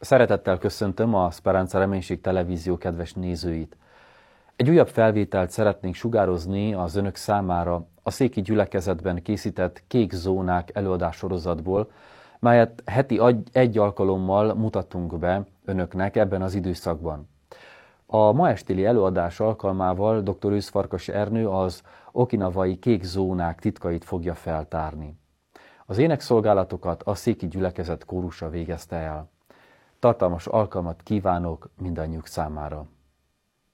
Szeretettel köszöntöm a Speranza Reménység Televízió kedves nézőit. Egy újabb felvételt szeretnénk sugározni az önök számára a széki gyülekezetben készített Kék Zónák előadássorozatból, melyet heti egy alkalommal mutatunk be önöknek ebben az időszakban. A ma estéli előadás alkalmával dr. Ősz Farkas Ernő az okinawai Kék Zónák titkait fogja feltárni. Az énekszolgálatokat a széki gyülekezet kórusa végezte el. Tartalmas alkalmat kívánok mindannyiuk számára!